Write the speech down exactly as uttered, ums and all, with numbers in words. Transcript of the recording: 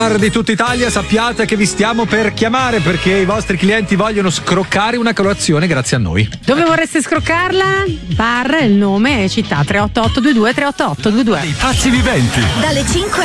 Di tutta Italia, sappiate che vi stiamo per chiamare perché i vostri clienti vogliono scroccare una colazione grazie a noi. Dove vorreste scroccarla? Bar, il nome e città tre otto otto due due tre otto otto due due. Dei pazzi viventi. Dalle cinque